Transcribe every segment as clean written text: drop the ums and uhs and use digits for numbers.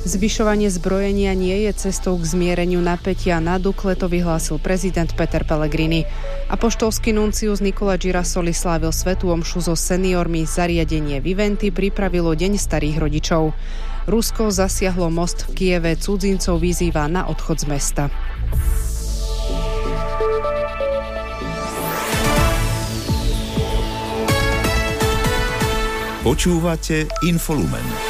Zvyšovanie zbrojenia nie je cestou k zmiereniu napätia. Na Dukle to vyhlásil prezident Peter Pellegrini. Apoštolský nuncius Nicola Girasoli slávil svätú omšu so seniormi. Zariadenie Viventy pripravilo Deň starých rodičov. Rusko zasiahlo most v Kieve. Cudzincov vyzýva na odchod z mesta. Počúvate Infolumen.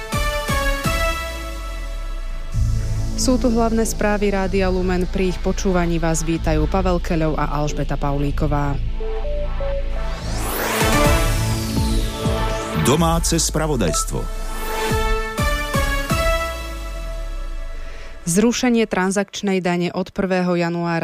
Sú tu hlavné správy Rádia Lumen. Pri ich počúvaní vás vítajú Pavel Keľov a Alžbeta Paulíková. Domáce spravodajstvo. Zrušenie transakčnej dane od 1. januára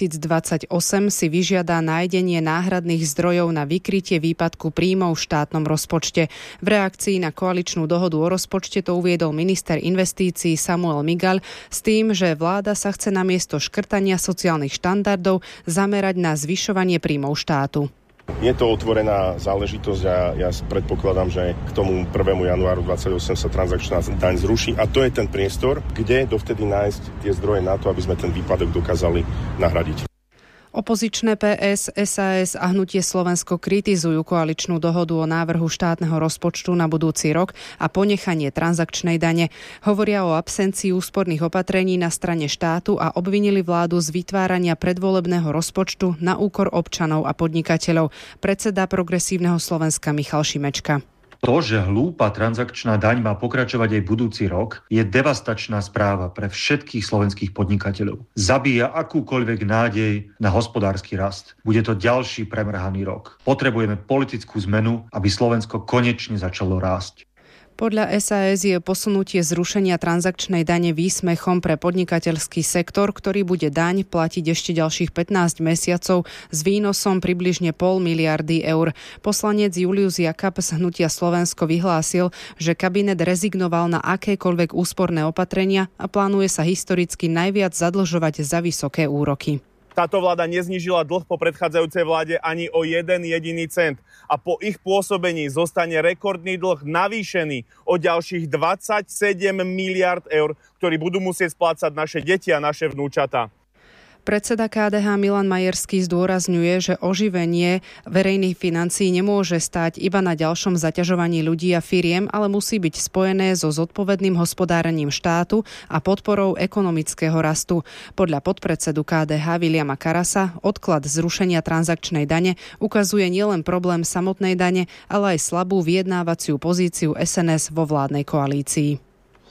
2028 si vyžiada nájdenie náhradných zdrojov na vykrytie výpadku príjmov v štátnom rozpočte. V reakcii na koaličnú dohodu o rozpočte to uviedol minister investícií Samuel Migaľ s tým, že vláda sa chce namiesto škrtania sociálnych štandardov zamerať na zvyšovanie príjmov štátu. Je to otvorená záležitosť a ja predpokladám, že k tomu 1. januáru 2028 sa transakčná daň zruší a to je ten priestor, kde dovtedy nájsť tie zdroje na to, aby sme ten výpadok dokázali nahradiť. Opozičné PS, SAS a Hnutie Slovensko kritizujú koaličnú dohodu o návrhu štátneho rozpočtu na budúci rok a ponechanie transakčnej dane. Hovoria o absencii úsporných opatrení na strane štátu a obvinili vládu z vytvárania predvolebného rozpočtu na úkor občanov a podnikateľov. Predseda Progresívneho Slovenska Michal Šimečka. To, že hlúpa transakčná daň má pokračovať aj budúci rok, je devastačná správa pre všetkých slovenských podnikateľov. Zabíja akúkoľvek nádej na hospodársky rast. Bude to ďalší premrhaný rok. Potrebujeme politickú zmenu, aby Slovensko konečne začalo rásť. Podľa SAS je posunutie zrušenia transakčnej dane výsmechom pre podnikateľský sektor, ktorý bude daň platiť ešte ďalších 15 mesiacov s výnosom približne 0,5 miliardy eur. Poslanec Julius Jakab z Hnutia Slovensko vyhlásil, že kabinet rezignoval na akékoľvek úsporné opatrenia a plánuje sa historicky najviac zadlžovať za vysoké úroky. Táto vláda neznížila dlh po predchádzajúcej vláde ani o 1 jediný cent a po ich pôsobení zostane rekordný dlh navýšený o ďalších 27 miliard eur, ktorý budú musieť splácať naše deti a naše vnúčatá. Predseda KDH Milan Majerský zdôrazňuje, že oživenie verejných financií nemôže stáť iba na ďalšom zaťažovaní ľudí a firiem, ale musí byť spojené so zodpovedným hospodárením štátu a podporou ekonomického rastu. Podľa podpredsedu KDH Viliama Karasa odklad zrušenia transakčnej dane ukazuje nielen problém samotnej dane, ale aj slabú vyjednávaciu pozíciu SNS vo vládnej koalícii.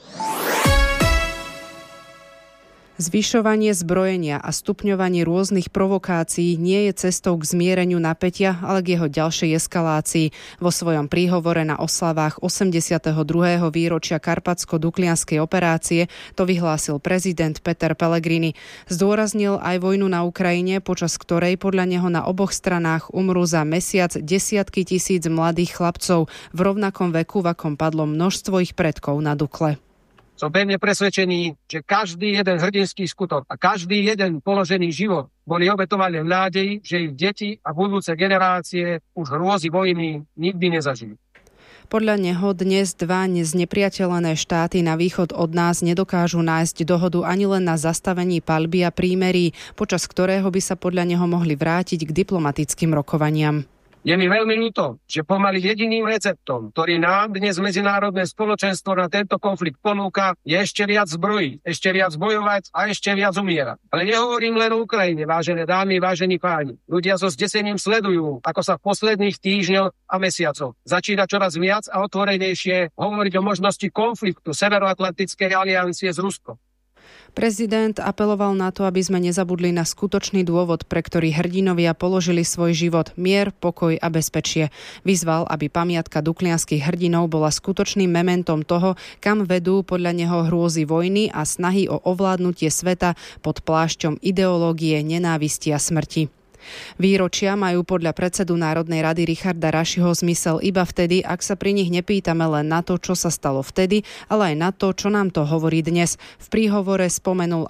Zvyšovanie zbrojenia a stupňovanie rôznych provokácií nie je cestou k zmiereniu napätia, ale k jeho ďalšej eskalácii. Vo svojom príhovore na oslavách 82. výročia Karpatsko-Duklianskej operácie to vyhlásil prezident Peter Pellegrini. Zdôraznil aj vojnu na Ukrajine, počas ktorej podľa neho na oboch stranách umrú za mesiac desiatky tisíc mladých chlapcov v rovnakom veku, v akom padlo množstvo ich predkov na Dukle. Som pevne presvedčený, že každý jeden hrdinský skutok a každý jeden položený život boli obetované v nádeji, že ich deti a budúce generácie už hrôzy vojny nikdy nezažijú. Podľa neho dnes dva znepriateľené štáty na východ od nás nedokážu nájsť dohodu ani len na zastavení paľby a prímerí, počas ktorého by sa podľa neho mohli vrátiť k diplomatickým rokovaniam. Je mi veľmi ľúto, že pomaly jediným receptom, ktorý nám dnes medzinárodné spoločenstvo na tento konflikt ponúka, je ešte viac zbrojiť, ešte viac bojovať a ešte viac umierať. Ale nehovorím len o Ukrajine, vážené dámy, vážení páni. Ľudia so zdesením sledujú, ako sa v posledných týždňoch a mesiacoch začína čoraz viac a otvorenejšie hovoriť o možnosti konfliktu Severoatlantickej aliancie s Ruskom. Prezident apeloval na to, aby sme nezabudli na skutočný dôvod, pre ktorý hrdinovia položili svoj život: mier, pokoj a bezpečie. Vyzval, aby pamiatka duklianskych hrdinov bola skutočným mementom toho, kam vedú podľa neho hrôzy vojny a snahy o ovládnutie sveta pod plášťom ideológie, nenávisti a smrti. Výročia majú podľa predsedu Národnej rady Richarda Rašiho zmysel iba vtedy, ak sa pri nich nepýtame len na to, čo sa stalo vtedy, ale aj na to, čo nám to hovorí dnes. V príhovore spomenul